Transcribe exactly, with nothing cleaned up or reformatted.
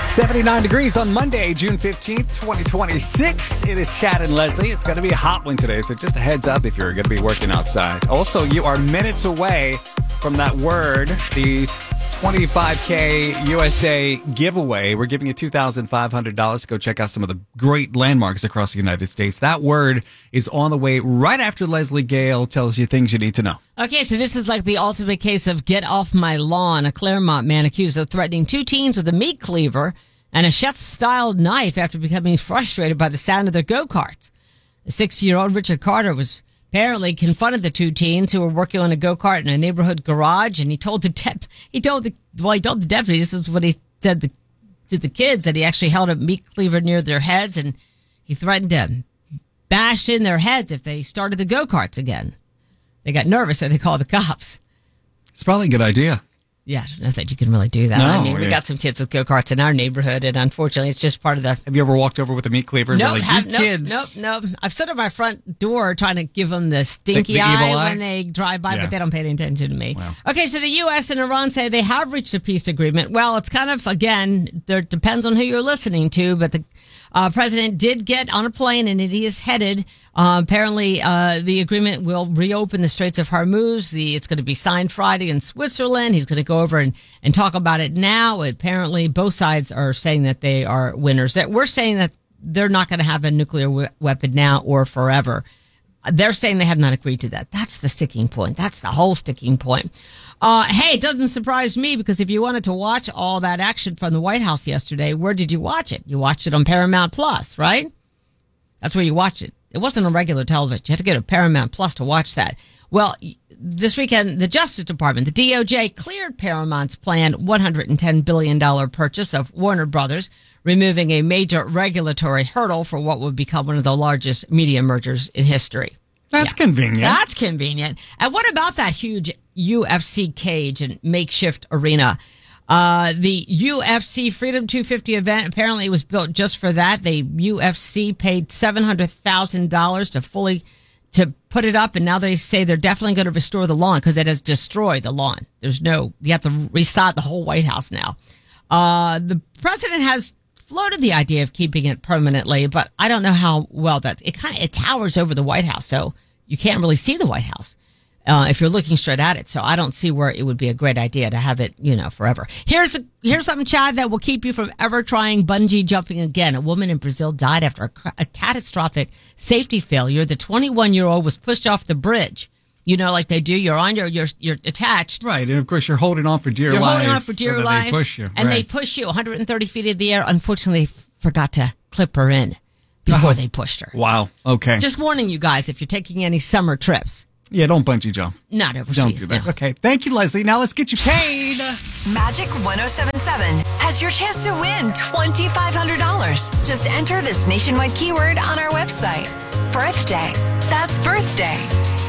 seventy-nine degrees on Monday, June fifteenth, twenty twenty-six. It is Chad and Leslie. It's going to be a hot one today, so just a heads up if you're going to be working outside. Also, you are minutes away from that word, the twenty-five K U S A giveaway. We're giving you two thousand five hundred dollars to go check out some of the great landmarks across the United States. That word is on the way right after Leslie Gale tells you things you need to know. Okay, so this is like the ultimate case of get off my lawn. A Claremont man accused of threatening two teens with a meat cleaver and a chef-style knife after becoming frustrated by the sound of their go-karts. The sixty-year-old Richard Carter was apparently confronted the two teens who were working on a go-kart in a neighborhood garage, and he told the dep- he told the well he told the deputy, this is what he said the, to the kids, that he actually held a meat cleaver near their heads, and he threatened to bash in their heads if they started the go-karts again. They got nervous, so they called the cops. It's probably a good idea. Yeah, I don't know that you can really do that. No, I mean, we yeah. got some kids with go-karts in our neighborhood, and unfortunately, it's just part of the... Have you ever walked over with a meat cleaver and Nope, been like, have, you nope, kids? Nope, nope. I've stood at my front door trying to give them the stinky The- the eye, evil eye? when they drive by, Yeah. but they don't pay any attention to me. Wow. Okay, so the U S and Iran say they have reached a peace agreement. Well, it's kind of, again, there depends on who you're listening to, but the uh, president did get on a plane, and it is headed. Uh, apparently, uh, the agreement will reopen the Straits of Hormuz. The, it's going to be signed Friday in Switzerland. He's going to go over and, and talk about it now. Apparently, both sides are saying that they are winners. That we're saying that they're not going to have a nuclear we- weapon now or forever. They're saying they have not agreed to that. That's the sticking point. That's the whole sticking point. Uh, hey, it doesn't surprise me, because if you wanted to watch all that action from the White House yesterday, where did you watch it? You watched it on Paramount Plus, right? That's where you watched it. It wasn't on regular television. You had to go to Paramount Plus to watch that. Well, this weekend, the Justice Department, the D O J, cleared Paramount's planned one hundred ten billion dollars purchase of Warner Brothers, removing a major regulatory hurdle for what would become one of the largest media mergers in history. That's Yeah. convenient. That's convenient. And what about that huge U F C cage and makeshift arena? Uh, the U F C Freedom two fifty event apparently was built just for that. The U F C paid seven hundred thousand dollars to fully to put it up, and now they say they're definitely going to restore the lawn because it has destroyed the lawn. There's no, you have to restart the whole White House now. Uh, the president has floated the idea of keeping it permanently, but I don't know how well that, it kind of, it towers over the White House, so you can't really see the White House uh, if you're looking straight at it. So I don't see where it would be a great idea to have it, you know, forever. Here's a, here's something, Chad, that will keep you from ever trying bungee jumping again. A woman in Brazil died after a, a catastrophic safety failure. The twenty-one-year-old was pushed off the bridge. You know, like they do. You're on your, you're, you're attached. Right, and of course you're holding on for dear You're life. holding on for dear and then life. They push you. And right. they push you one hundred thirty feet in the air. Unfortunately, they f- forgot to clip her in before Oh. they pushed her. Wow. Okay. Just warning you guys, if you're taking any summer trips, yeah, don't bungee jump. not Don't overseas. do that. no. Okay. Thank you, Leslie. Now let's get you paid. Magic ten seventy-seven has your chance to win twenty-five hundred dollars. Just enter this nationwide keyword on our website. Birthday. That's birthday.